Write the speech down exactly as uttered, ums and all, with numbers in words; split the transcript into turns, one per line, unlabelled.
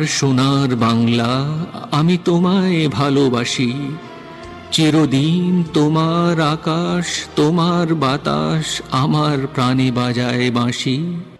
সোনার বাংলা, আমি তোমায় ভালোবাসি। চিরদিন তোমার আকাশ, তোমার বাতাস আমার প্রাণে বাজায় বাঁশি।